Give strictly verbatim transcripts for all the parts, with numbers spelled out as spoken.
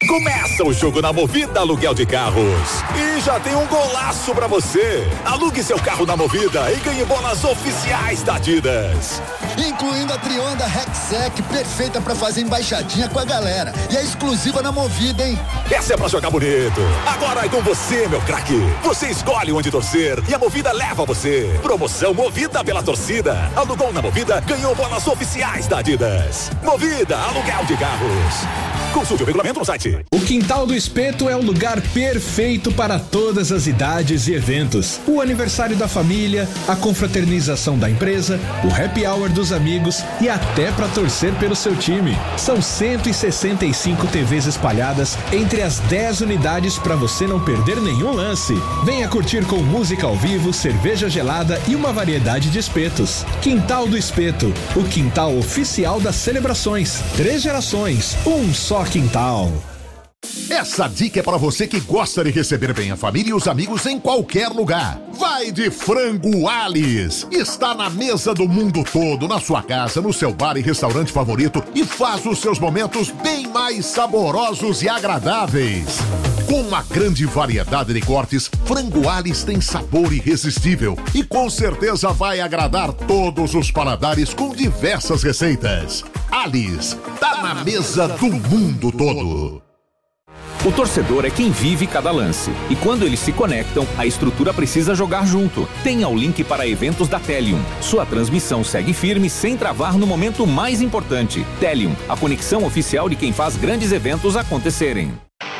Começa o jogo na Movida Aluguel de Carros. E já tem um golaço pra você. Alugue seu carro na Movida e ganhe bolas oficiais da Adidas. Incluindo a Trionda Rexec, perfeita pra fazer embaixadinha com a galera. E é exclusiva na Movida, hein? Essa é pra jogar bonito. Agora é com você, meu craque. Você escolhe onde torcer e a Movida leva você. Promoção Movida pela torcida. Alugou na Movida, ganhou bolas oficiais da Adidas. Movida Aluguel de Carros. Consulte o regulamento no site. O Quintal do Espeto é o lugar perfeito para todas as idades e eventos. O aniversário da família, a confraternização da empresa, o happy hour dos amigos e até para torcer pelo seu time. São cento e sessenta e cinco T Vs espalhadas entre as dez unidades para você não perder nenhum lance. Venha curtir com música ao vivo, cerveja gelada e uma variedade de espetos. Quintal do Espeto, o quintal oficial das celebrações. Três gerações, um só quintal. Essa dica é para você que gosta de receber bem a família e os amigos em qualquer lugar. Vai de Frango Alice. Está na mesa do mundo todo, na sua casa, no seu bar e restaurante favorito e faz os seus momentos bem mais saborosos e agradáveis. Com uma grande variedade de cortes, Frango Alice tem sabor irresistível e com certeza vai agradar todos os paladares com diversas receitas. Alice, tá na mesa do mundo todo. O torcedor é quem vive cada lance. E quando eles se conectam, a estrutura precisa jogar junto. Tenha o link para eventos da Telium. Sua transmissão segue firme sem travar no momento mais importante. Telium, a conexão oficial de quem faz grandes eventos acontecerem.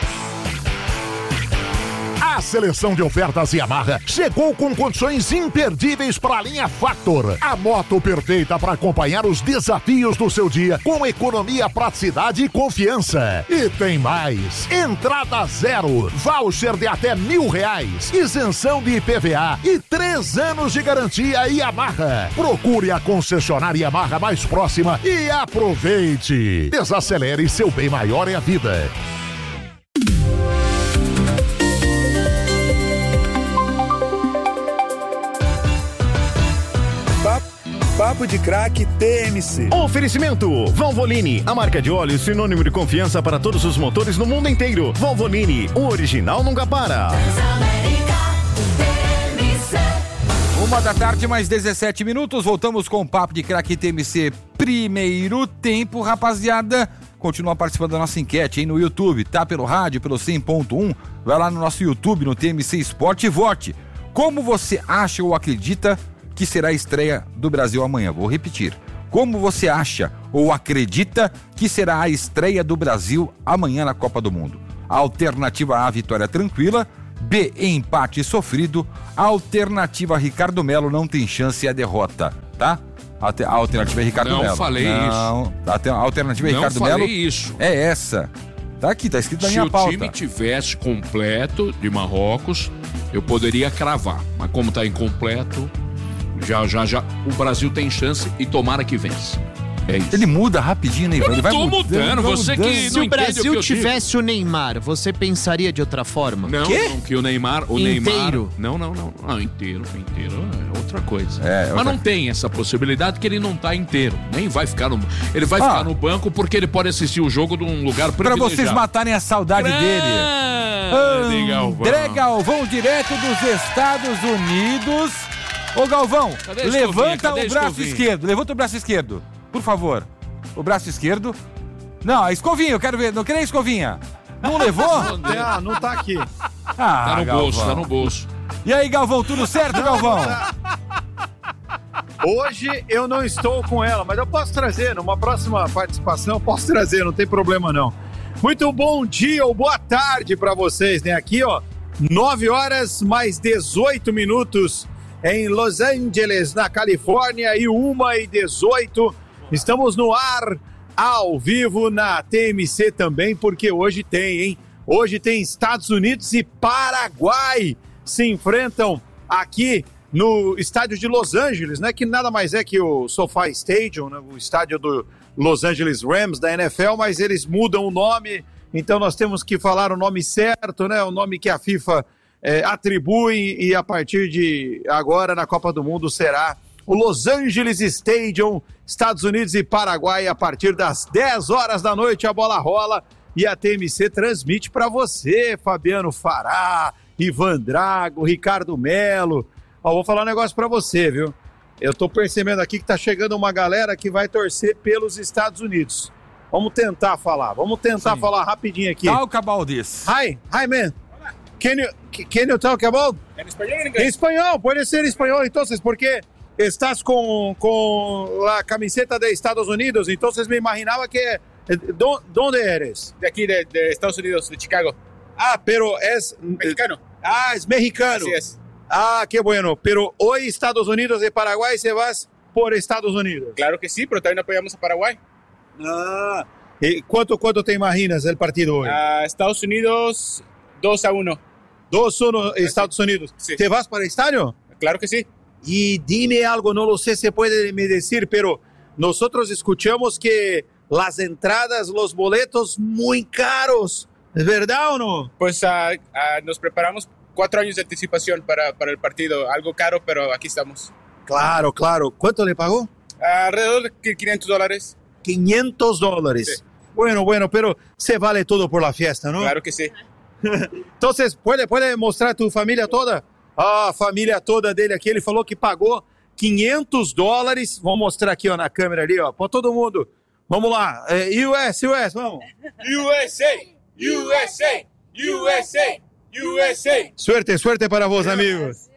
A seleção de ofertas Yamaha chegou com condições imperdíveis para a linha Factor. A moto perfeita para acompanhar os desafios do seu dia com economia, praticidade e confiança. E tem mais. Entrada zero, voucher de até mil reais, isenção de I P V A e três anos de garantia Yamaha. Procure a concessionária Yamaha mais próxima e aproveite. Desacelere, seu bem maior é a vida. Papo de Craque T M C. Oferecimento Valvoline, a marca de óleo sinônimo de confiança para todos os motores no mundo inteiro. Valvoline, o original nunca para. Uma da tarde, mais dezessete minutos. Voltamos com o Papo de Craque T M C. Primeiro tempo, rapaziada. Continua participando da nossa enquete aí no YouTube. Tá pelo rádio, pelo cem ponto um. Vai lá no nosso YouTube, no T M C Esporte e vote. Como você acha ou acredita que será a estreia do Brasil amanhã? Vou repetir. Como você acha ou acredita que será a estreia do Brasil amanhã na Copa do Mundo? Alternativa A, vitória tranquila. B, empate sofrido. Alternativa Ricardo Melo, não tem chance e a derrota, tá? A alternativa é Ricardo não Melo. Falei não isso. A alternativa é não Ricardo falei Melo. Isso. É essa. Tá aqui, tá escrito na Se minha pauta. Se o time tivesse completo de Marrocos, eu poderia cravar. Mas como tá incompleto, já, já, já, o Brasil tem chance e tomara que vence. É isso. Ele muda rapidinho, né, Ivan? Eu Ele vai tô mudando, mudando, vai você mudando. que Se não o Brasil o que tivesse o Neymar, você pensaria de outra forma? Não, Quê? não, que o Neymar, o inteiro. Neymar... Não, não, não, não, inteiro, inteiro é outra coisa. É, Mas outra... não tem essa possibilidade que ele não tá inteiro, nem vai ficar no... Ele vai ah. ficar no banco porque ele pode assistir o jogo de um lugar privilegiado. Pra vocês matarem a saudade Grande dele. Galvão. André Galvão, direto dos Estados Unidos. Ô Galvão, levanta o braço esquerdo, levanta o braço esquerdo, por favor. O braço esquerdo. Não, a escovinha, eu quero ver. Não queria a escovinha. Não levou? Não, não tá aqui. Ah, tá no Galvão. bolso, tá no bolso. E aí, Galvão, tudo certo, não, Galvão? Hoje eu não estou com ela, mas eu posso trazer, numa próxima participação, eu posso trazer, não tem problema não. Muito bom dia ou boa tarde para vocês, né? Aqui, ó, nove horas mais dezoito minutos em Los Angeles, na Califórnia, e uma e dezoito. Estamos no ar, ao vivo, na T M C também, porque hoje tem, hein? Hoje tem Estados Unidos e Paraguai se enfrentam aqui no estádio de Los Angeles, né? Que nada mais é que o SoFi Stadium, né? O estádio do Los Angeles Rams da N F L, mas eles mudam o nome, então nós temos que falar o nome certo, né? O nome que a FIFA é, atribui, e a partir de agora na Copa do Mundo será o Los Angeles Stadium, Estados Unidos e Paraguai, a partir das dez horas da noite a bola rola e a T M C transmite para você, Fabiano Fará, Ivan Drago, Ricardo Melo. Ó, vou falar um negócio para você, viu? Eu tô percebendo aqui que tá chegando uma galera que vai torcer pelos Estados Unidos. Vamos tentar falar, vamos tentar Sim. falar rapidinho aqui. Talk about this. Hi, hi man. Can you, can you talk about? En español, en inglés. Em espanhol, pode ser em espanhol, então, porque estás com, com a camiseta de Estados Unidos, então me imaginava que... ¿Dónde eres? De aquí, de, de Estados Unidos, de Chicago. Ah, pero es... Mexicano. Ah, es mexicano. Así es. Ah, qué bueno. Pero hoy Estados Unidos de Paraguay se vas por Estados Unidos. Claro que sí, pero también apoyamos a Paraguay. Ah. ¿Y cuánto, cuánto te imaginas el partido hoy? Uh, Estados Unidos dos a uno. dos a uno Estados Unidos. Sí. ¿Te vas para el estadio? Claro que sí. Y dime algo, no lo sé si puede me decir, pero nosotros escuchamos que las entradas, los boletos muy caros. ¿Es verdad o no? Pues uh, uh, nos preparamos cuatro años de anticipación para, para el partido. Algo caro, pero aquí estamos. Claro, claro. ¿Cuánto le pagó? Uh, alrededor de quinientos dólares. quinientos dólares. Sí. Bueno, bueno, pero se vale todo por la fiesta, ¿no? Claro que sí. Entonces, ¿puede, ¿puede mostrar tu familia toda? Ah, a família toda dele aqui. Ele falou que pagou quinhentos dólares. Vou mostrar aqui ó, na câmera ali, ó, para todo mundo. Vamos lá. É, U S, U S, vamos. U S A, U S A, U S A, U S A. Suerte, suerte para vós, amigos.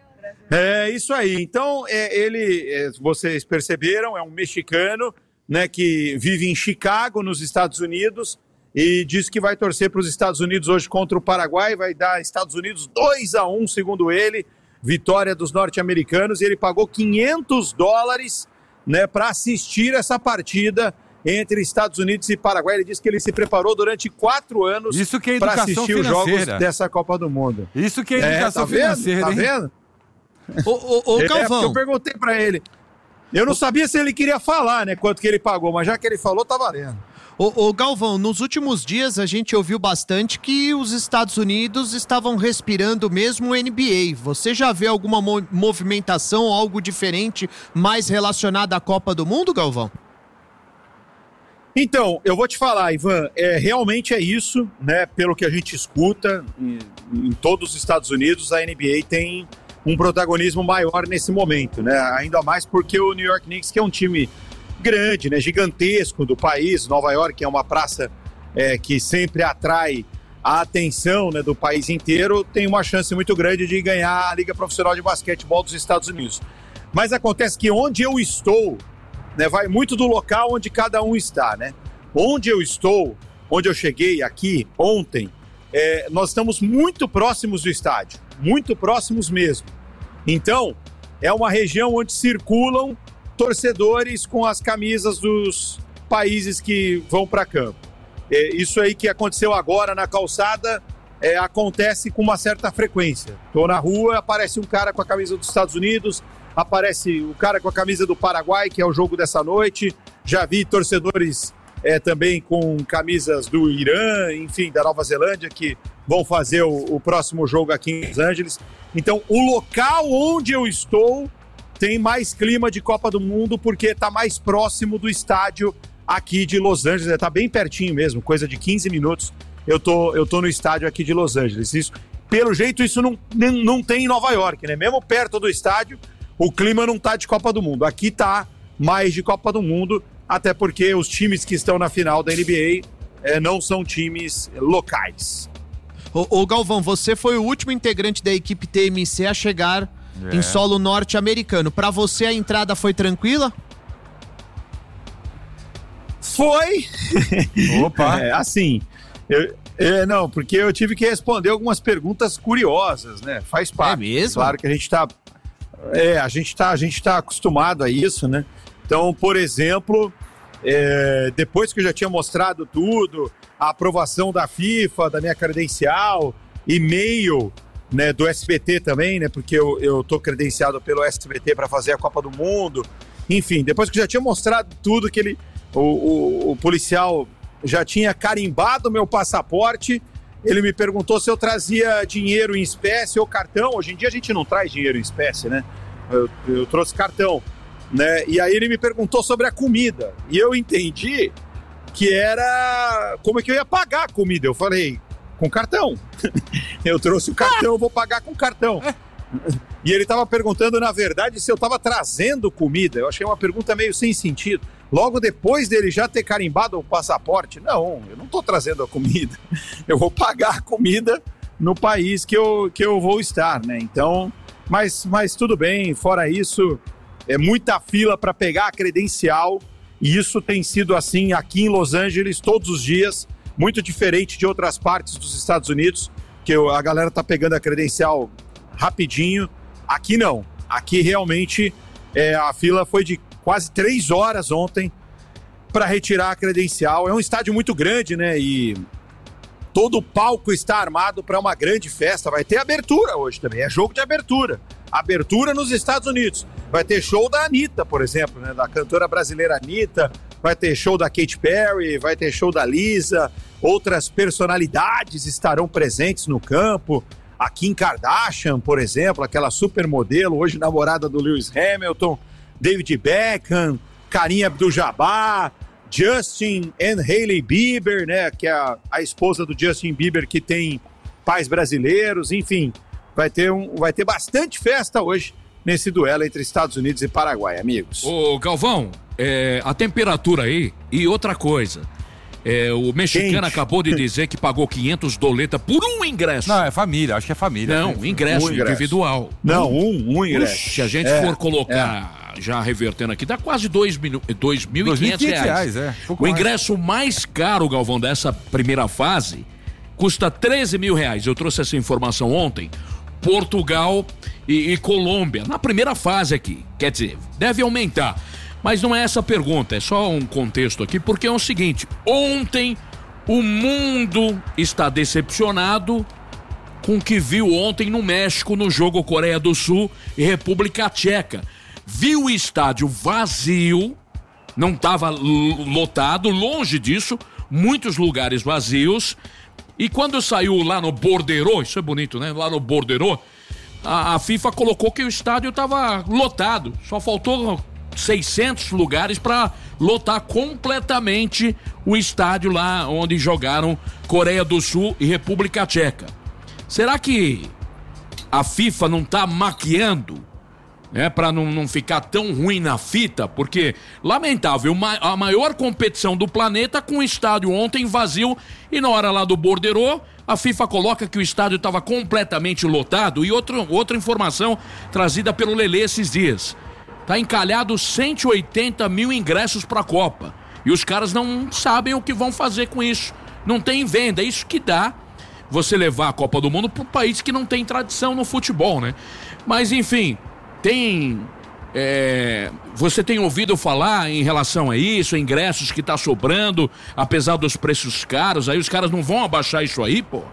É isso aí. Então, é, ele, é, vocês perceberam, é um mexicano, né, que vive em Chicago, nos Estados Unidos, e diz que vai torcer para os Estados Unidos hoje contra o Paraguai, vai dar Estados Unidos dois a um, segundo ele, vitória dos norte-americanos, e ele pagou quinhentos dólares, né, para assistir essa partida entre Estados Unidos e Paraguai. Ele disse que ele se preparou durante quatro anos é para assistir os jogos dessa Copa do Mundo. Isso que é educação é, tá vendo? financeira, tá hein? vendo? Ô, ô, ô, Galvão. É, eu perguntei para ele. Eu não sabia se ele queria falar, né, quanto que ele pagou, mas já que ele falou, tá valendo. Ô, ô, Galvão, nos últimos dias a gente ouviu bastante que os Estados Unidos estavam respirando mesmo o N B A. Você já vê alguma mo- movimentação, algo diferente, mais relacionado à Copa do Mundo, Galvão? Então, eu vou te falar, Ivan, é, realmente é isso, né, pelo que a gente escuta, em, em todos os Estados Unidos, a N B A tem um protagonismo maior nesse momento, né, ainda mais porque o New York Knicks, que é um time grande, né, gigantesco do país, Nova York é uma praça é, que sempre atrai a atenção, né, do país inteiro, tem uma chance muito grande de ganhar a Liga Profissional de Basquetebol dos Estados Unidos. Mas acontece que onde eu estou, né, vai muito do local onde cada um está, né? Onde eu estou, onde eu cheguei aqui ontem, é, nós estamos muito próximos do estádio, muito próximos mesmo. Então, é uma região onde circulam torcedores com as camisas dos países que vão para campo. É, isso aí que aconteceu agora na calçada é, acontece com uma certa frequência. Estou na rua, aparece um cara com a camisa dos Estados Unidos, aparece o cara com a camisa do Paraguai, que é o jogo dessa noite. Já vi torcedores é, também com camisas do Irã, enfim, da Nova Zelândia, que vão fazer o, o próximo jogo aqui em Los Angeles. Então, o local onde eu estou tem mais clima de Copa do Mundo, porque está mais próximo do estádio aqui de Los Angeles. Está bem pertinho mesmo, coisa de quinze minutos. Eu tô, eu tô no estádio aqui de Los Angeles. Isso, pelo jeito, isso não, não, não tem em Nova York, né? Mesmo perto do estádio, o clima não tá de Copa do Mundo. Aqui tá mais de Copa do Mundo, até porque os times que estão na final da N B A é, não são times locais. Ô, ô Galvão, você foi o último integrante da equipe T M C a chegar é. em solo norte-americano. Pra você a entrada foi tranquila? Foi! Opa! É, assim, eu, é, não, porque eu tive que responder algumas perguntas curiosas, né? Faz parte. É mesmo? Claro que a gente tá... É, a gente tá, a gente tá acostumado a isso, né? Então, por exemplo, é, depois que eu já tinha mostrado tudo, a aprovação da FIFA, da minha credencial, e-mail, né, do S B T também, né? Porque eu, eu tô credenciado pelo S B T para fazer a Copa do Mundo. Enfim, depois que eu já tinha mostrado tudo, que ele, o, o, o policial já tinha carimbado o meu passaporte, ele me perguntou se eu trazia dinheiro em espécie ou cartão. Hoje em dia a gente não traz dinheiro em espécie, né? Eu, eu trouxe cartão, né? E aí ele me perguntou sobre a comida. E eu entendi que era como é que eu ia pagar a comida. Eu falei, com cartão. Eu trouxe o cartão, eu vou pagar com cartão. E ele estava perguntando, na verdade, se eu estava trazendo comida. Eu achei uma pergunta meio sem sentido. Logo depois dele já ter carimbado o passaporte. Não, eu não estou trazendo a comida. Eu vou pagar a comida no país que eu, que eu vou estar, né? Então, mas, mas tudo bem. Fora isso, é muita fila para pegar a credencial. E isso tem sido assim aqui em Los Angeles todos os dias. Muito diferente de outras partes dos Estados Unidos, que a galera tá pegando a credencial rapidinho. Aqui não. Aqui realmente é, a fila foi de quase três horas ontem para retirar a credencial. É um estádio muito grande, né? E todo o palco está armado para uma grande festa. Vai ter abertura hoje também. É jogo de abertura. Abertura nos Estados Unidos. Vai ter show da Anitta, por exemplo, né? Da cantora brasileira Anitta. Vai ter show da Katy Perry, vai ter show da Lisa. Outras personalidades estarão presentes no campo. A Kim Kardashian, por exemplo, aquela supermodelo, hoje namorada do Lewis Hamilton. David Beckham, Kareem Abdul-Jabbar, Justin and Hailey Bieber, né? Que é a, a esposa do Justin Bieber, que tem pais brasileiros. Enfim, vai ter, um, vai ter bastante festa hoje nesse duelo entre Estados Unidos e Paraguai, amigos. Ô, Galvão, é, a temperatura aí e outra coisa. É, o mexicano Quente. acabou de dizer que pagou quinhentos doleta por um ingresso. Não, é família, acho que é família. Não, né? ingresso, um ingresso individual. Não, um, um ingresso. Puxa, se a gente é, for colocar, é. já revertendo aqui, dá quase dois mil e quinhentos reais. É, o ingresso mais caro, Galvão, dessa primeira fase, custa treze mil reais. Eu trouxe essa informação ontem. Portugal e, e Colômbia, na primeira fase aqui. Quer dizer, deve aumentar. Mas não é essa a pergunta, é só um contexto aqui, porque é o seguinte, ontem o mundo está decepcionado com o que viu ontem no México, no jogo Coreia do Sul e República Tcheca. Viu o estádio vazio, não estava lotado, longe disso, muitos lugares vazios, e quando saiu lá no Bordeiro, isso é bonito, né? Lá no Bordeiro, a, a FIFA colocou que o estádio estava lotado, só faltou seiscentos lugares para lotar completamente o estádio lá onde jogaram Coreia do Sul e República Tcheca. Será que a FIFA não tá maquiando, né, para não, não ficar tão ruim na fita? Porque, lamentável, a maior competição do planeta com o estádio ontem vazio e na hora lá do Bordeiro, a FIFA coloca que o estádio estava completamente lotado. E outro, outra informação trazida pelo Lelê esses dias. Tá encalhado cento e oitenta mil ingressos para a Copa. E os caras não sabem o que vão fazer com isso. Não tem venda. É isso que dá você levar a Copa do Mundo para um país que não tem tradição no futebol, né? Mas, enfim, tem... É, você tem ouvido falar em relação a isso, ingressos que tá sobrando, apesar dos preços caros, aí os caras não vão abaixar isso aí, pô?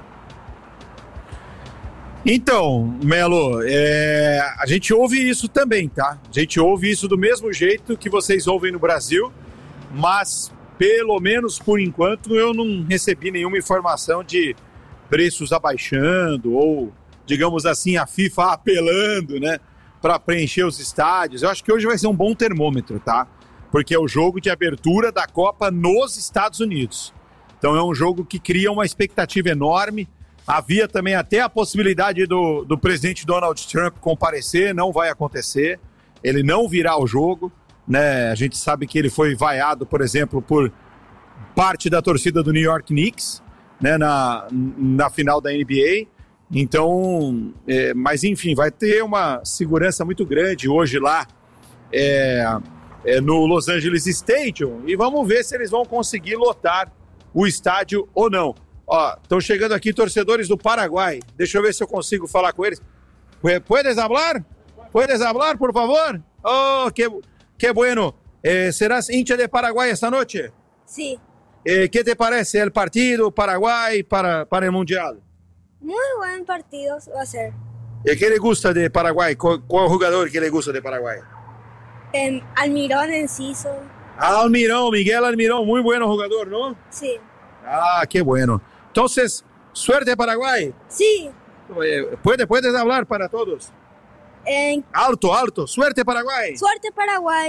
Então, Melo, é, a gente ouve isso também, tá? A gente ouve isso do mesmo jeito que vocês ouvem no Brasil, mas pelo menos por enquanto eu não recebi nenhuma informação de preços abaixando ou, digamos assim, a FIFA apelando, né, para preencher os estádios. Eu acho que hoje vai ser um bom termômetro, tá? Porque é o jogo de abertura da Copa nos Estados Unidos. Então é um jogo que cria uma expectativa enorme. Havia também até a possibilidade do, do presidente Donald Trump comparecer, não vai acontecer, ele não virá ao jogo, né? A gente sabe que ele foi vaiado, por exemplo, por parte da torcida do New York Knicks, né? na, na final da N B A, então, é, mas enfim, vai ter uma segurança muito grande hoje lá é, é, no Los Angeles Stadium, e vamos ver se eles vão conseguir lotar o estádio ou não. Ó, estão chegando aqui torcedores do Paraguai. Deixa eu ver se eu consigo falar com eles. ¿Puedes hablar? ¿Puedes hablar, por favor? Oh, qué, qué bueno. Eh, ¿Serás hincha de Paraguay esta noche? Sí. Eh, ¿Qué te parece el partido Paraguay para, para el Mundial? Muy buen partido va a ser. Eh, ¿Qué le gusta de Paraguay? ¿Cuál, cuál jugador que le gusta de Paraguay? Eh, Almirón Enciso. Almirón, Miguel Almirón, muy buen jugador, ¿no? Sí. Ah, qué bueno. Entonces, suerte Paraguay. Sí. ¿Puedes, puedes hablar para todos? Eh, alto, alto. Suerte Paraguay. Suerte Paraguay.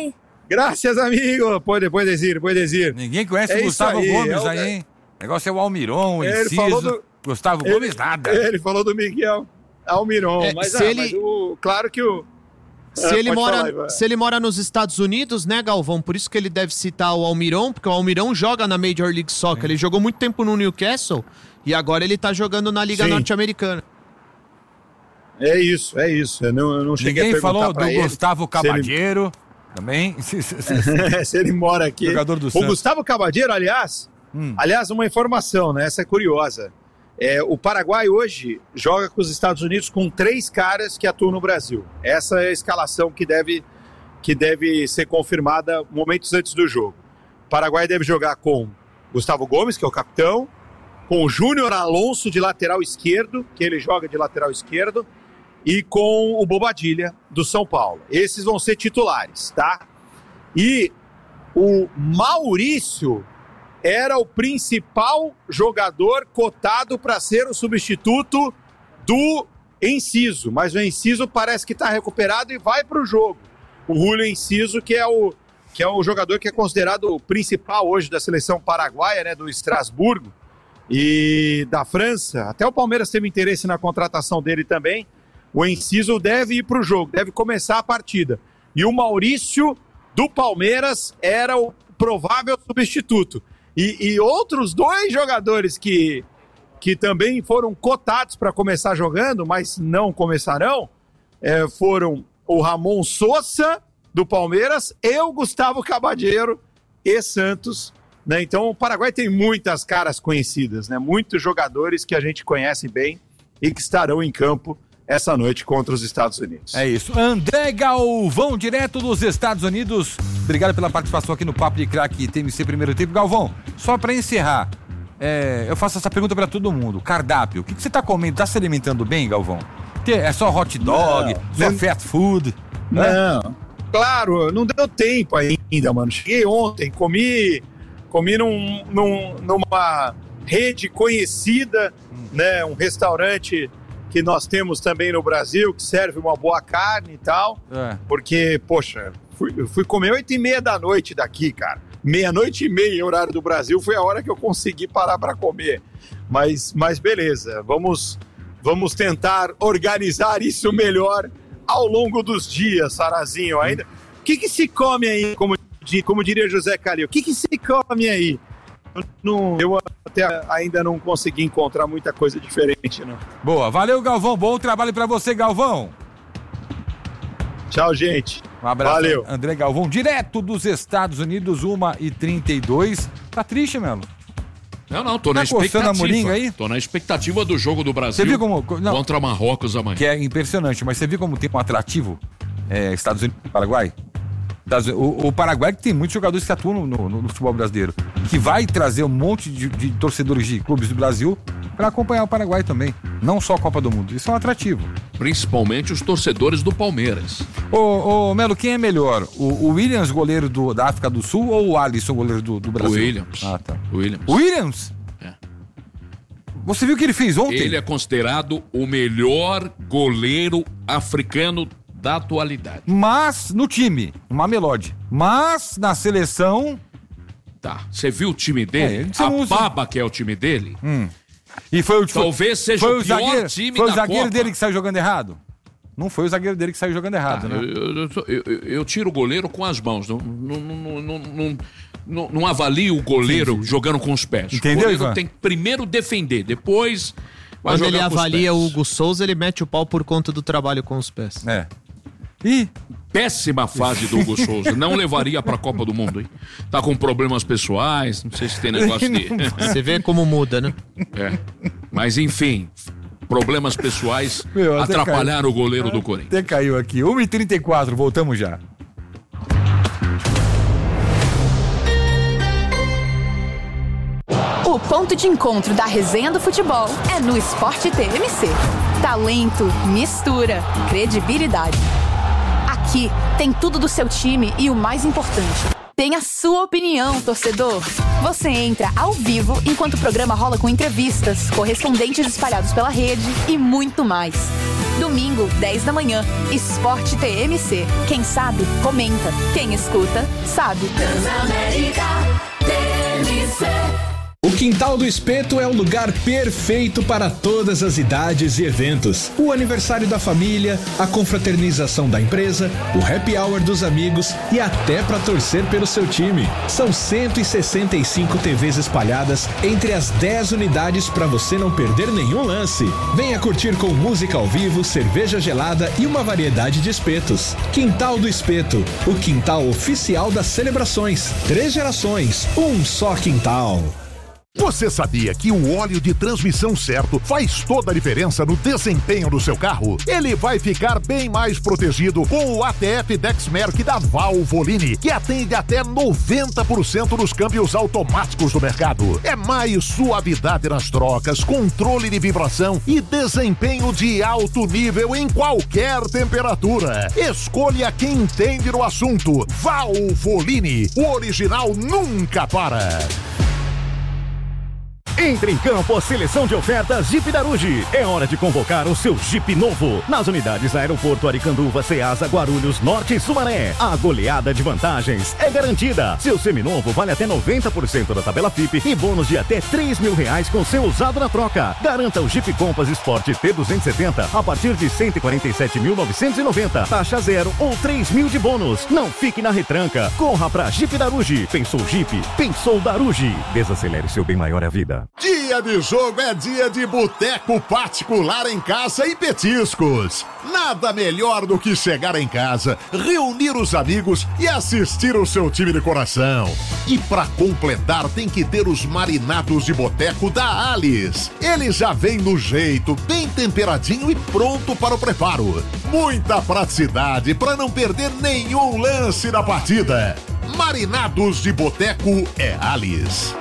Graças, amigo. Pode, pode dizer, pode dizer. Ninguém conhece é o Gustavo aí, Gomes é o... aí, hein? O negócio é o Almiron, o ele Inciso. falou do... Gustavo ele... Gomes, nada. Ele falou do Miguel Almiron. É, mas, se ah, ele... mas o... claro que o... Se, ah, ele mora, falar, se ele mora nos Estados Unidos, né, Galvão? Por isso que ele deve citar o Almiron, porque o Almiron joga na Major League Soccer. É. Ele jogou muito tempo no Newcastle e agora ele tá jogando na Liga Sim. Norte-Americana. É isso, é isso. Eu não, eu não cheguei Ninguém a perguntar falou do ele, Gustavo Cabadeiro ele... também. Se ele mora aqui. Jogador do o Santos. Gustavo Cabadeiro, aliás, hum. aliás, uma informação, né? Essa é curiosa. É, o Paraguai hoje joga com os Estados Unidos com três caras que atuam no Brasil. Essa é a escalação que deve, que deve ser confirmada momentos antes do jogo. O Paraguai deve jogar com Gustavo Gomes, que é o capitão, com o Júnior Alonso de lateral esquerdo, que ele joga de lateral esquerdo, e com o Bobadilha do São Paulo. Esses vão ser titulares, tá? E o Maurício era o principal jogador cotado para ser o substituto do Enciso, mas o Enciso parece que está recuperado e vai para o jogo. O Julio Enciso, que é o, que é o jogador que é considerado o principal hoje da seleção paraguaia, né, do Estrasburgo e da França. Até o Palmeiras teve interesse na contratação dele também. O Enciso deve ir para o jogo, deve começar a partida. E o Maurício do Palmeiras era o provável substituto. E, e outros dois jogadores que, que também foram cotados para começar jogando, mas não começarão, é, foram o Ramon Sosa, do Palmeiras, e o Gustavo Cabadeiro, e Santos. Né? Então o Paraguai tem muitas caras conhecidas, né? Muitos jogadores que a gente conhece bem e que estarão em campo essa noite contra os Estados Unidos. É isso. André Galvão, direto dos Estados Unidos. Obrigado pela participação aqui no Papo de Craque T M C Primeiro Tempo. Galvão, só pra encerrar, é, eu faço essa pergunta pra todo mundo. Cardápio, o que, que você tá comendo? Tá se alimentando bem, Galvão? É só hot dog, não, só não, fast food? Não, é? Claro, não deu tempo ainda, mano. Cheguei ontem, comi, comi num, num, numa rede conhecida, hum. né? Um restaurante que nós temos também no Brasil, que serve uma boa carne e tal, é. porque, poxa, fui, fui comer oito e meia da noite daqui, cara. Meia-noite e meia, horário do Brasil, foi a hora que eu consegui parar para comer. Mas, mas beleza, vamos, vamos tentar organizar isso melhor ao longo dos dias, Sarazinho. Ainda, o que que se come aí, como, como diria José Calil, o que que se come aí? Não, eu até ainda não consegui encontrar muita coisa diferente, não. Boa, valeu, Galvão, bom trabalho pra você, Galvão. Tchau, gente. Um abraço, valeu. André Galvão, direto dos Estados Unidos, uma e trinta e dois. Tá triste, Melo? Não, não, tô tá na expectativa. A moringa aí? Tô na expectativa do jogo do Brasil. Você viu como, não, contra Marrocos amanhã. Que é impressionante, mas você viu como tem um atrativo é, Estados Unidos e Paraguai? O, o Paraguai que tem muitos jogadores que atuam no, no, no futebol brasileiro, que vai trazer um monte de, de torcedores de clubes do Brasil para acompanhar o Paraguai também, não só a Copa do Mundo. Isso é um atrativo. Principalmente os torcedores do Palmeiras. Ô, ô Melo, quem é melhor? O, o Williams, goleiro do, da África do Sul, ou o Alisson, goleiro do, do Brasil? O Williams. Ah, tá. Williams. Williams? É. Você viu o que ele fez ontem? Ele é considerado o melhor goleiro africano da atualidade. Mas no time, uma Mamelodi. Mas na seleção... Tá, você viu o time dele? É, a usa... Baba que é o time dele? Hum. E foi o Talvez seja foi o, o pior zagueiro, time foi da o zagueiro Copa. dele que saiu jogando errado? Não foi o zagueiro dele que saiu jogando errado, ah, né? Eu, eu, eu, eu tiro o goleiro com as mãos. Não, não, não, não, não, não, não avalio o goleiro sim, sim. jogando com os pés. Entendeu, o goleiro Ivan? Tem que primeiro defender, depois vai Quando jogar ele com avalia os o pés. Hugo Souza, ele mete o pau por conta do trabalho com os pés. É. E péssima fase do Hugo Souza. Não levaria pra Copa do Mundo, hein? Tá com problemas pessoais, não sei se tem negócio de... Você vê como muda, né? É. Mas enfim, problemas pessoais Meu, atrapalharam caiu. o goleiro do Corinthians. Até caiu aqui. uma e trinta e quatro, voltamos já. O ponto de encontro da resenha do futebol é no Esporte T M C. Talento, mistura, credibilidade. Aqui tem tudo do seu time e o mais importante, tem a sua opinião, torcedor. Você entra ao vivo enquanto o programa rola com entrevistas, correspondentes espalhados pela rede e muito mais. Do domingo, dez da manhã. Esporte T M C. Quem sabe, comenta. Quem escuta, sabe. Transamérica T M C. O Quintal do Espeto é o lugar perfeito para todas as idades e eventos. O aniversário da família, a confraternização da empresa, o happy hour dos amigos e até para torcer pelo seu time. São cento e sessenta e cinco T Vs espalhadas entre as dez unidades para você não perder nenhum lance. Venha curtir com música ao vivo, cerveja gelada e uma variedade de espetos. Quintal do Espeto, o quintal oficial das celebrações. Três gerações, um só quintal. Você sabia que o óleo de transmissão certo faz toda a diferença no desempenho do seu carro? Ele vai ficar bem mais protegido com o A T F Dexmerc da Valvoline, que atende até noventa por cento dos câmbios automáticos do mercado. É mais suavidade nas trocas, controle de vibração e desempenho de alto nível em qualquer temperatura. Escolha quem entende no assunto. Valvoline, o original nunca para. Entre em campo a seleção de ofertas Jeep Daruge. É hora de convocar o seu Jeep novo. Nas unidades Aeroporto Aricanduva, Ceasa, Guarulhos, Norte e Sumaré. A goleada de vantagens é garantida. Seu seminovo vale até noventa por cento da tabela F I P e bônus de até três mil reais com seu usado na troca. Garanta o Jeep Compass Sport T duzentos e setenta a partir de cento e quarenta e sete mil novecentos e noventa. Taxa zero ou três mil de bônus. Não fique na retranca. Corra pra Jeep Daruge. Pensou Jeep? Pensou Daruge. Desacelere, seu bem maior é a vida. Dia de jogo é dia de boteco particular em casa e petiscos. Nada melhor do que chegar em casa, reunir os amigos e assistir o seu time de coração. E pra completar tem que ter os marinados de boteco da Alice. Ele já vem no jeito, bem temperadinho e pronto para o preparo. Muita praticidade para não perder nenhum lance da partida. Marinados de boteco é Alice.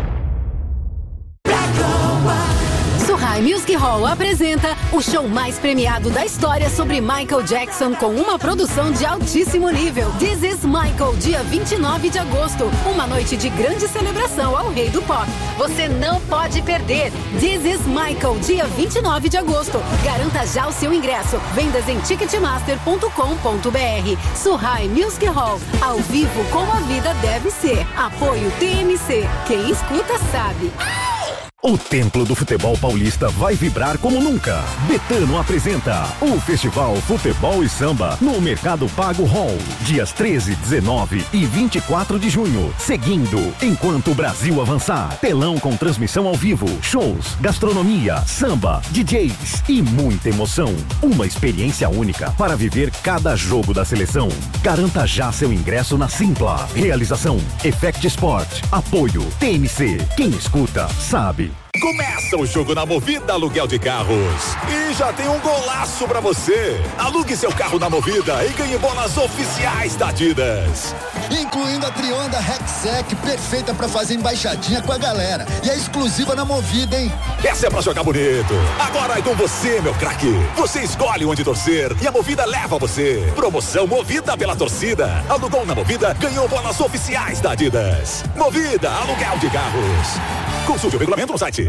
Surrai Music Hall apresenta o show mais premiado da história sobre Michael Jackson com uma produção de altíssimo nível. This is Michael, dia vinte e nove de agosto. Uma noite de grande celebração ao rei do pop. Você não pode perder. This is Michael, dia vinte e nove de agosto. Garanta já o seu ingresso. Vendas em ticketmaster ponto com ponto br. Surrai Music Hall, ao vivo como a vida deve ser. Apoio T M C. Quem escuta sabe. O Templo do Futebol Paulista vai vibrar como nunca. Betano apresenta o Festival Futebol e Samba no Mercado Pago Hall, dias treze, dezenove e vinte e quatro de junho. Seguindo, enquanto o Brasil avançar, telão com transmissão ao vivo, shows, gastronomia, samba, D Js e muita emoção. Uma experiência única para viver cada jogo da seleção. Garanta já seu ingresso na Simpla. Realização Effect Sport. Apoio T M C. Quem escuta, sabe. Começa o jogo na Movida Aluguel de Carros. E já tem um golaço pra você. Alugue seu carro na Movida e ganhe bolas oficiais da Adidas. Incluindo a Trionda Rexec, perfeita pra fazer embaixadinha com a galera. E é exclusiva na Movida, hein? Essa é pra jogar bonito. Agora é com você, meu craque. Você escolhe onde torcer e a Movida leva você. Promoção Movida pela torcida. Alugou na Movida, ganhou bolas oficiais da Adidas. Movida Aluguel de Carros. Consulte o regulamento no site.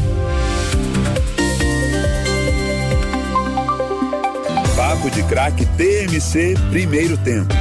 Papo de Craque T M C, primeiro tempo.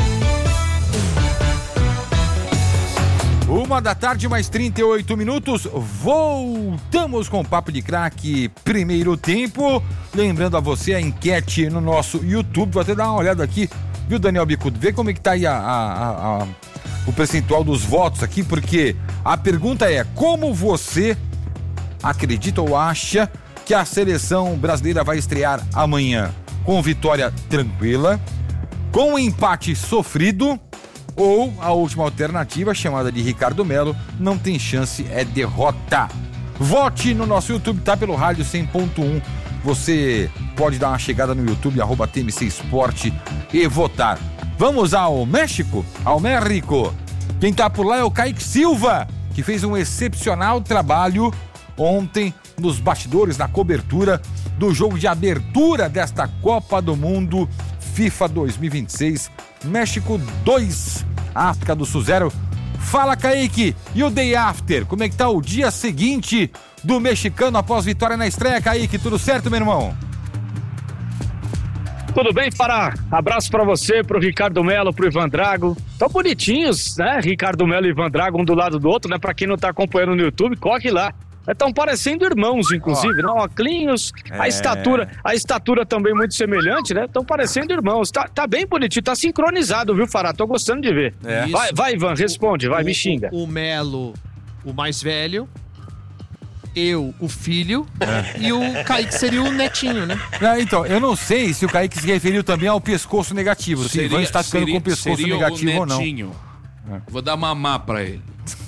Uma da tarde, mais trinta e oito minutos. Voltamos com o Papo de Craque, primeiro tempo. Lembrando a você a enquete no nosso YouTube. Vou até dar uma olhada aqui, viu, Daniel Bicudo? Vê como é que tá aí a, a, a, o percentual dos votos aqui, porque a pergunta é: como você acredita ou acha que a seleção brasileira vai estrear amanhã? Com vitória tranquila, com empate sofrido, ou a última alternativa, chamada de Ricardo Melo, não tem chance, é derrota. Vote no nosso YouTube, tá pelo rádio cem ponto um. Você pode dar uma chegada no YouTube, arroba T M C Esporte, e votar. Vamos ao México, ao México. Quem tá por lá é o Kaique Silva, que fez um excepcional trabalho ontem nos bastidores, na cobertura do jogo de abertura desta Copa do Mundo FIFA dois mil e vinte e seis, México dois, África do Sul zero. Fala, Kaique, e o day after? Como é que tá o dia seguinte do mexicano após vitória na estreia, Kaique? Tudo certo, meu irmão? Tudo bem, Fará? Abraço pra você, pro Ricardo Melo, pro Ivan Drago. Tão bonitinhos, né? Ricardo Melo e Ivan Drago, um do lado do outro, né? Pra quem não tá acompanhando no YouTube, corre lá. Estão parecendo irmãos, inclusive, oh. não? Óculos, é. a estatura, a estatura também muito semelhante, né? Estão parecendo irmãos. Tá, tá bem bonitinho, tá sincronizado, viu, Fará? Tô gostando de ver. É. Vai, vai, Ivan, responde, vai, o, me xinga. O, o Melo, o mais velho, eu, o filho, é. e o Kaique seria o netinho, né? Não, então, eu não sei se o Kaique se referiu também ao pescoço negativo, se o Ivan está ficando seria, com o pescoço negativo ou não. É. Vou dar mamar pra ele.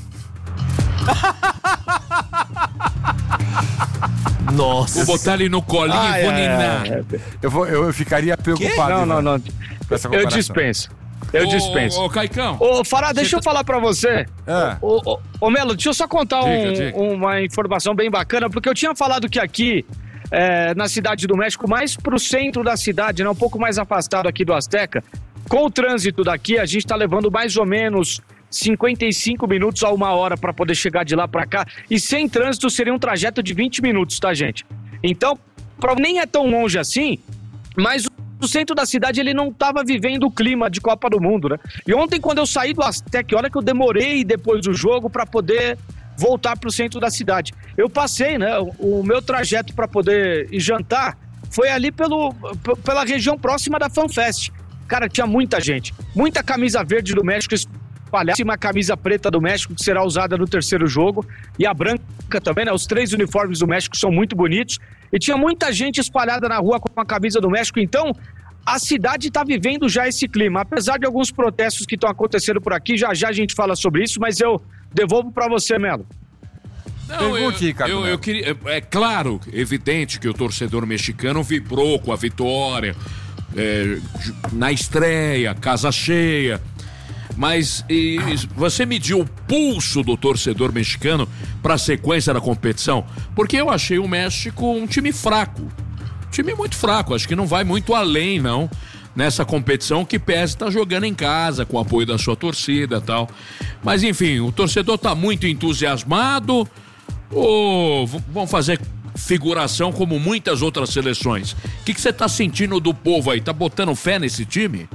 Nossa. Vou botar ele no colinho ah, e vou ninar. É, é. Eu, vou, eu, eu ficaria preocupado. Não, não, não. Eu dispenso. Eu ô, dispenso. Ô, ô, Caicão. Ô, Fará, deixa eu tá... falar pra você. É. Ô, ô, ô, Melo, deixa eu só contar diga, um, diga. uma informação bem bacana, porque eu tinha falado que aqui, é, na Cidade do México, mais pro centro da cidade, né, um pouco mais afastado aqui do Azteca, com o trânsito daqui, a gente tá levando mais ou menos cinquenta e cinco minutos a uma hora para poder chegar de lá para cá, e sem trânsito seria um trajeto de vinte minutos, tá, gente? Então, nem é tão longe assim, mas o centro da cidade ele não estava vivendo o clima de Copa do Mundo, né? E ontem, quando eu saí do Azteca, olha que eu demorei depois do jogo para poder voltar para o centro da cidade. Eu passei, né? O, o meu trajeto para poder ir jantar foi ali pelo, p- pela região próxima da FanFest. Cara, tinha muita gente, muita camisa verde do México espalhada, uma camisa preta do México que será usada no terceiro jogo, e a branca também, né? Os três uniformes do México são muito bonitos, e tinha muita gente espalhada na rua com a camisa do México. Então a cidade está vivendo já esse clima, apesar de alguns protestos que estão acontecendo por aqui. Já já a gente fala sobre isso, mas eu devolvo para você, Melo. Não, eu, eu, eu queria, é claro, evidente que o torcedor mexicano vibrou com a vitória, é, na estreia, casa cheia, mas e, você mediu o pulso do torcedor mexicano para a sequência da competição? Porque eu achei o México um time fraco, time muito fraco, acho que não vai muito além, não, nessa competição, que pese estar jogando em casa, com o apoio da sua torcida e tal. Mas enfim, o torcedor está muito entusiasmado, ou vão fazer figuração como muitas outras seleções? O que você está sentindo do povo aí? Tá botando fé nesse time?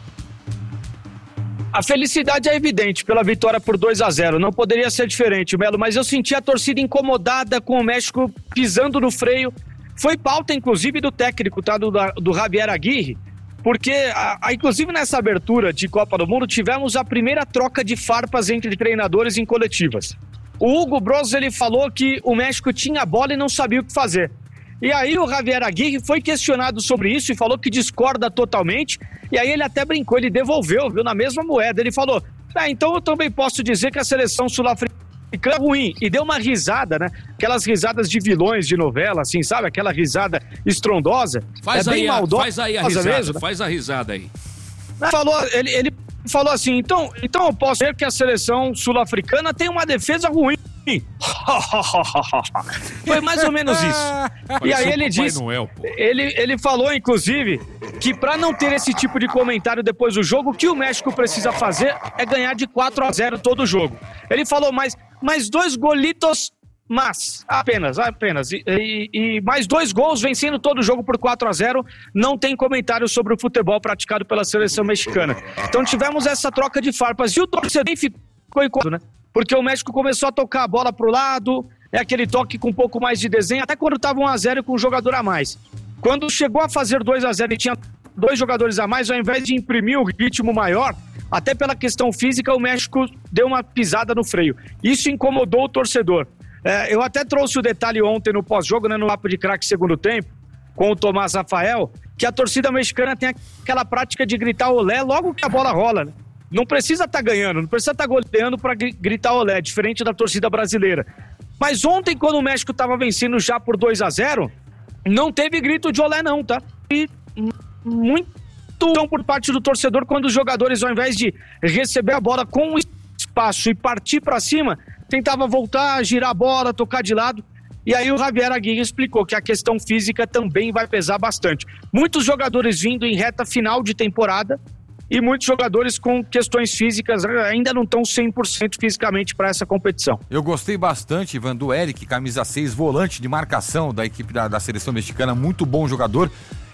A felicidade é evidente pela vitória por dois a zero, não poderia ser diferente, Melo, mas eu senti a torcida incomodada com o México pisando no freio. Foi pauta, inclusive, do técnico, tá? do, do Javier Aguirre, porque, a, a, inclusive, nessa abertura de Copa do Mundo, tivemos a primeira troca de farpas entre treinadores em coletivas. O Hugo Broz, ele falou que o México tinha a bola e não sabia o que fazer. E aí o Javier Aguirre foi questionado sobre isso e falou que discorda totalmente. E aí ele até brincou, ele devolveu, viu, na mesma moeda. Ele falou, ah, então eu também posso dizer que a seleção sul-africana é ruim. E deu uma risada, né? Aquelas risadas de vilões de novela, assim, sabe? Aquela risada estrondosa. Faz, é aí, bem a, maldosa, faz aí a risada, mesmo, né? faz a risada aí. Falou, ele, ele falou assim, então, então eu posso dizer que a seleção sul-africana tem uma defesa ruim. Foi mais ou menos isso. E aí ele disse, Noel, ele, ele falou inclusive que para não ter esse tipo de comentário depois do jogo, o que o México precisa fazer é ganhar de quatro a zero todo o jogo. Ele falou mais, mais dois golitos, mas apenas, apenas e, e, e mais dois gols vencendo todo o jogo por quatro a zero. Não tem comentário sobre o futebol praticado pela seleção mexicana. Então tivemos essa troca de farpas e o torcedor ficou enquanto, né? Porque o México começou a tocar a bola pro lado, é aquele toque com um pouco mais de desenho, até quando estava um a zero com um jogador a mais. Quando chegou a fazer dois a zero e tinha dois jogadores a mais, ao invés de imprimir um ritmo maior, até pela questão física, o México deu uma pisada no freio. Isso incomodou o torcedor. É, eu até trouxe o detalhe ontem no pós-jogo, né, no Papo de Craque segundo tempo, com o Tomás Rafael, que a torcida mexicana tem aquela prática de gritar olé logo que a bola rola, né? Não precisa estar tá ganhando, não precisa estar tá goleando para gritar olé, diferente da torcida brasileira. Mas ontem, quando o México estava vencendo já por dois a zero, não teve grito de olé não, tá? E muito por parte do torcedor quando os jogadores, ao invés de receber a bola com espaço e partir para cima, tentava voltar, girar a bola, tocar de lado. E aí o Javier Aguirre explicou que a questão física também vai pesar bastante. Muitos jogadores vindo em reta final de temporada, e muitos jogadores com questões físicas ainda não estão cem por cento fisicamente para essa competição. Eu gostei bastante, Ivan, do Eric, camisa seis, volante de marcação da equipe da, da seleção mexicana, muito bom jogador.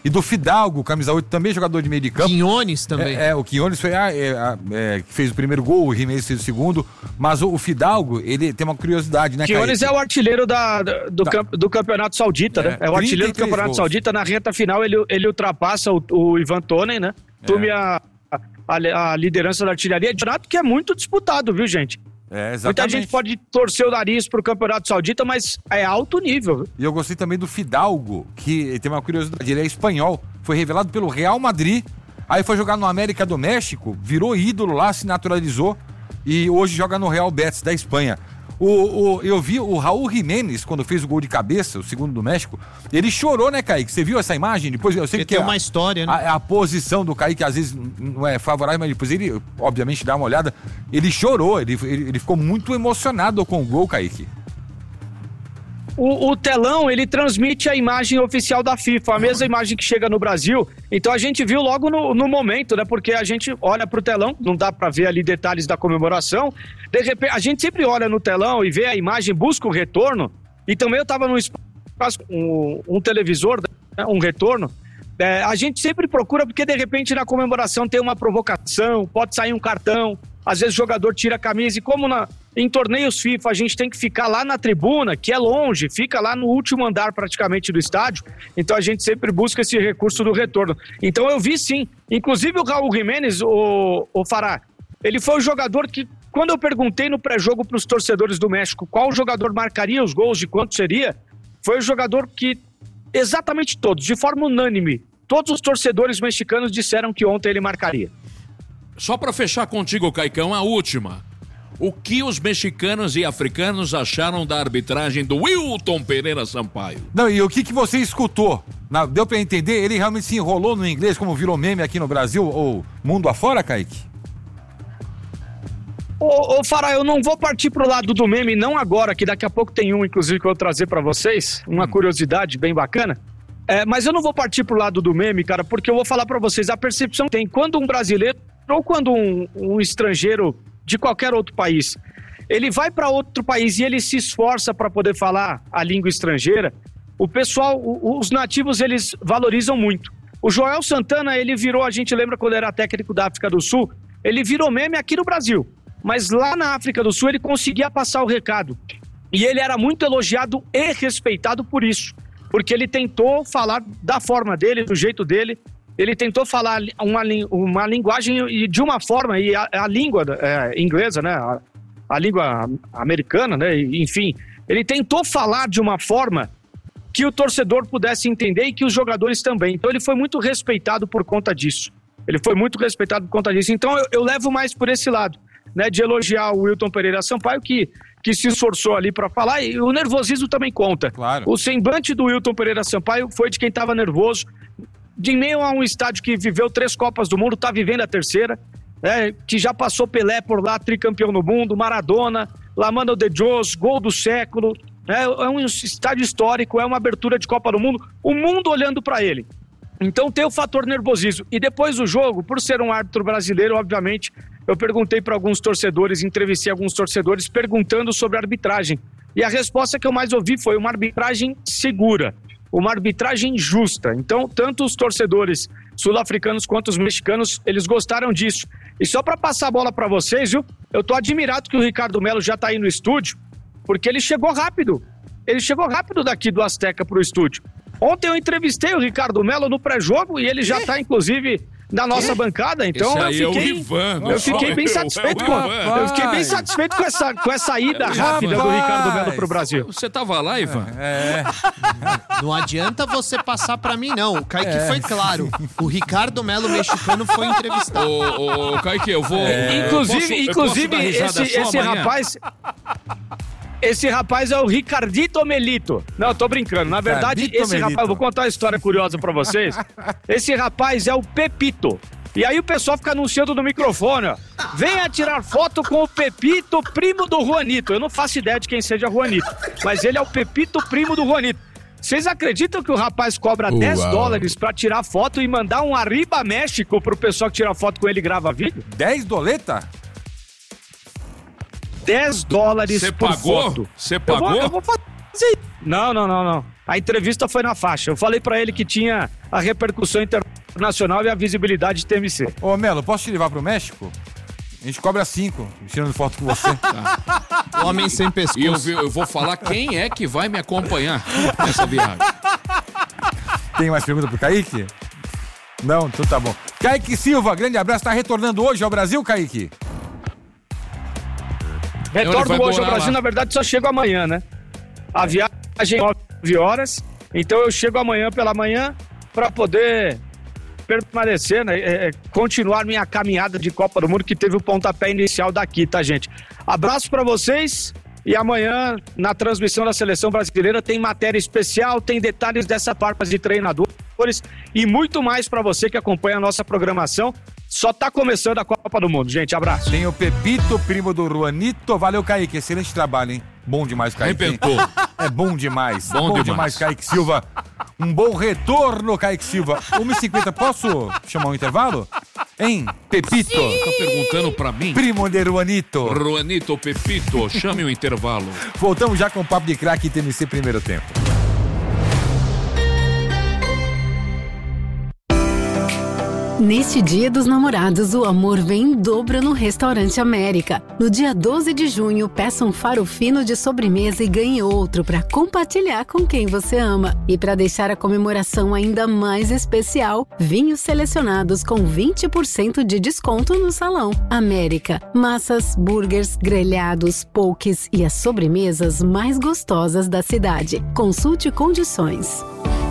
E do Fidalgo, camisa oito, também jogador de meio de campo. Quinones também. É, é o Quinones foi a, é, a, é, que fez o primeiro gol, o Jimenez fez o segundo. Mas o, o Fidalgo, ele tem uma curiosidade, né, Quinones Kaique? é o artilheiro da, do, da... Camp, do Campeonato Saudita, é, né? É o artilheiro do Campeonato gols. Saudita. Na reta final, ele, ele ultrapassa o, o Ivan Toney, né? Assume é. a, a, a liderança da artilharia. Campeonato que é muito disputado, viu, gente? É, exatamente. Muita gente pode torcer o nariz pro Campeonato Saudita, mas é alto nível. E eu gostei também do Fidalgo, que tem uma curiosidade, ele é espanhol, foi revelado pelo Real Madrid, aí foi jogar no América do México, virou ídolo lá, se naturalizou e hoje joga no Real Betis da Espanha. O, o, eu vi o Raul Jimenez, quando fez o gol de cabeça, o segundo do México, ele chorou, né, Kaique? Você viu essa imagem? Depois eu sei que tem a, uma história, né? A, a posição do Kaique às vezes não é favorável, mas depois ele, obviamente, dá uma olhada. Ele chorou, ele, ele, ele ficou muito emocionado com o gol, Kaique. O, o telão, ele transmite a imagem oficial da FIFA, a mesma imagem que chega no Brasil. Então a gente viu logo no, no momento, né? Porque a gente olha pro telão, não dá para ver ali detalhes da comemoração. De repente, a gente sempre olha no telão e vê a imagem, busca o retorno. E também eu tava num espaço, um, um televisor, né? um retorno. É, a gente sempre procura, porque de repente na comemoração tem uma provocação, pode sair um cartão, às vezes o jogador tira a camisa, e como na, em torneios FIFA a gente tem que ficar lá na tribuna, que é longe, fica lá no último andar praticamente do estádio, então a gente sempre busca esse recurso do retorno. Então eu vi sim, inclusive o Raul Jimenez, o, o Fará, ele foi o jogador que, quando eu perguntei no pré-jogo para os torcedores do México qual jogador marcaria os gols, de quanto seria, foi o jogador que, exatamente todos, de forma unânime, todos os torcedores mexicanos disseram que ontem ele marcaria. Só para fechar contigo, Caicão, a última. O que os mexicanos e africanos acharam da arbitragem do Wilton Pereira Sampaio? Não, e o que, que você escutou? Não, deu para entender? Ele realmente se enrolou no inglês, como virou meme aqui no Brasil ou mundo afora, Kaique? Ô, ô Fará, eu não vou partir pro lado do meme, não agora, que daqui a pouco tem um, inclusive, que eu vou trazer para vocês, uma hum. curiosidade bem bacana. É, mas eu não vou partir pro lado do meme, cara, porque eu vou falar para vocês, a percepção tem quando um brasileiro ou quando um, um estrangeiro de qualquer outro país, ele vai para outro país e ele se esforça para poder falar a língua estrangeira, o pessoal, o, os nativos, eles valorizam muito. O Joel Santana, ele virou, a gente lembra quando era técnico da África do Sul, ele virou meme aqui no Brasil, mas lá na África do Sul ele conseguia passar o recado. E ele era muito elogiado e respeitado por isso, porque ele tentou falar da forma dele, do jeito dele. Ele tentou falar uma, uma linguagem de uma forma, e a, a língua é, inglesa, né, a, a língua americana, né, enfim, ele tentou falar de uma forma que o torcedor pudesse entender e que os jogadores também. Então ele foi muito respeitado por conta disso. Ele foi muito respeitado por conta disso. Então eu, eu levo mais por esse lado, né, de elogiar o Wilton Pereira Sampaio, que, que se esforçou ali para falar, e o nervosismo também conta. Claro. O semblante do Wilton Pereira Sampaio foi de quem estava nervoso, de meio a um estádio que viveu três Copas do Mundo, está vivendo a terceira, né, que já passou Pelé por lá, tricampeão no mundo, Maradona, Lamano de Dios, gol do século, né, é um estádio histórico, é uma abertura de Copa do Mundo, o mundo olhando para ele. Então tem o fator nervosismo. E depois do jogo, por ser um árbitro brasileiro, obviamente, eu perguntei para alguns torcedores, entrevistei alguns torcedores perguntando sobre a arbitragem. E a resposta que eu mais ouvi foi uma arbitragem segura, uma arbitragem justa. Então, tanto os torcedores sul-africanos quanto os mexicanos, eles gostaram disso. E só para passar a bola para vocês, viu? Eu tô admirado que o Ricardo Melo já tá aí no estúdio, porque ele chegou rápido. Ele chegou rápido daqui do Azteca pro estúdio. Ontem eu entrevistei o Ricardo Melo no pré-jogo e ele já tá, inclusive, na nossa bancada, então Esse eu aí fiquei, é o Ivan, eu fiquei bem satisfeito com, eu fiquei bem satisfeito com essa, com essa ida rápida do Ricardo Melo pro Brasil. Você tava lá, Ivan? É. Não adianta você passar pra mim, não. O Kaique é. foi claro. O Ricardo Melo mexicano foi entrevistado. Ô, ô Kaique, eu vou... É. Inclusive, eu posso, inclusive eu esse, esse rapaz... Esse rapaz é o Ricardito Melito. Não, tô brincando. Na verdade, Ricardito esse Melito. rapaz... Vou contar uma história curiosa pra vocês. Esse rapaz é o Pepito. E aí o pessoal fica anunciando no microfone, ó. Venha tirar foto com o Pepito, primo do Juanito. Eu não faço ideia de quem seja Juanito, mas ele é o Pepito, primo do Juanito. Vocês acreditam que o rapaz cobra dez dólares pra tirar foto e mandar um Arriba México pro pessoal que tira foto com ele e grava vídeo? dez doleta? dez dólares Cê por pagou? foto. Você pagou? Eu vou, eu vou fazer Não, não, não, não. A entrevista foi na faixa. Eu falei pra ele que tinha a repercussão internacional e a visibilidade de T M C. Ô, Melo, posso te levar pro México? A gente cobra cinco, tirando foto com você. Tá. Homem sem pescoço. E eu, eu vou falar quem é que vai me acompanhar nessa viagem. Tem mais pergunta pro Kaique? Não, então tá bom. Kaique Silva, grande abraço. Tá retornando hoje ao Brasil, Kaique? Retorno hoje ao Brasil, lá. Na verdade, só chego amanhã, né? A viagem é nove horas, então eu chego amanhã pela manhã para poder permanecer, né? É, é, continuar minha caminhada de Copa do Mundo, que teve o pontapé inicial daqui, tá, gente? Abraço para vocês e amanhã, na transmissão da Seleção Brasileira, tem matéria especial, tem detalhes dessa parte de treinadores e muito mais para você que acompanha a nossa programação. Só tá começando a Copa do Mundo, gente. Abraço. Tem o Pepito, primo do Juanito. Valeu, Kaique. Excelente trabalho, hein? Bom demais, Kaique. Arrebentou. É bom demais. Bom, bom demais. demais, Kaique Silva. Um bom retorno, Kaique Silva. uma e cinquenta, posso chamar um intervalo? Hein, Pepito? Sim. Tá perguntando pra mim? Primo de Juanito. Juanito, Pepito, chame o intervalo. Voltamos já com o Papo de Craque e T M C primeiro tempo. Neste Dia dos Namorados, o amor vem em dobro no Restaurante América. No dia doze de junho, peça um faro fino de sobremesa e ganhe outro para compartilhar com quem você ama. E para deixar a comemoração ainda mais especial, vinhos selecionados com vinte por cento de desconto no Salão América. Massas, burgers, grelhados, pokés e as sobremesas mais gostosas da cidade. Consulte condições.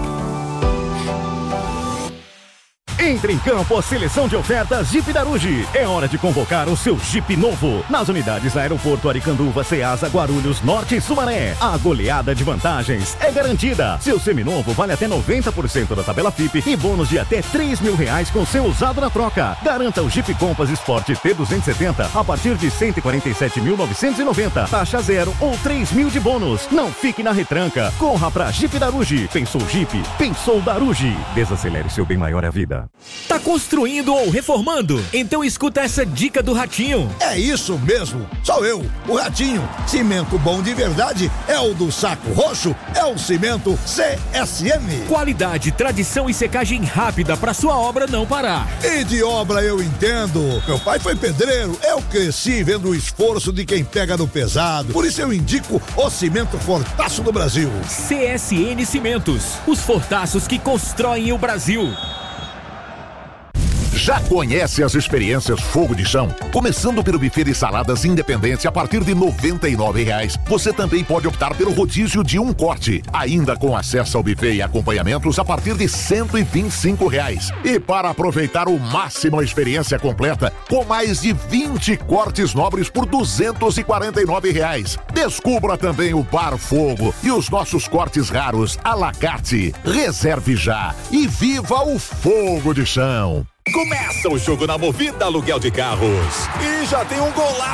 Entre em campo a seleção de ofertas Jeep Daruge. É hora de convocar o seu Jeep novo. Nas unidades Aeroporto Aricanduva, Ceasa, Guarulhos, Norte e Sumaré. A goleada de vantagens é garantida. Seu seminovo vale até noventa por cento da tabela F I P e bônus de até três mil reais com seu usado na troca. Garanta o Jeep Compass Sport T duzentos e setenta a partir de cento e quarenta e sete mil novecentos e noventa. Taxa zero ou três mil de bônus. Não fique na retranca. Corra pra Jeep Daruge. Pensou Jeep? Pensou Daruge. Desacelere, seu bem maior é a vida. Tá construindo ou reformando? Então escuta essa dica do Ratinho. É isso mesmo, sou eu, o Ratinho. Cimento bom de verdade é o do Saco Roxo, é o Cimento C S M. Qualidade, tradição e secagem rápida pra sua obra não parar. E de obra eu entendo. Meu pai foi pedreiro, eu cresci vendo o esforço de quem pega no pesado. Por isso eu indico o Cimento Fortaço do Brasil. C S N Cimentos, os fortaços que constroem o Brasil. Já conhece as experiências Fogo de Chão? Começando pelo buffet de saladas Independência a partir de noventa e nove reais. Você também pode optar pelo rodízio de um corte, ainda com acesso ao buffet e acompanhamentos a partir de cento e vinte e cinco reais. E para aproveitar o máximo a experiência completa, com mais de vinte cortes nobres por duzentos e quarenta e nove reais. Descubra também o Bar Fogo e os nossos cortes raros à la carte. Reserve já e viva o Fogo de Chão. Começa o jogo na Movida Aluguel de Carros. E já tem um golaço